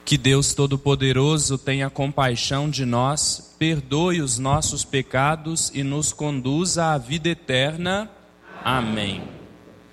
Que Deus Todo-Poderoso tenha compaixão de nós, perdoe os nossos pecados e nos conduza à vida eterna. Amém.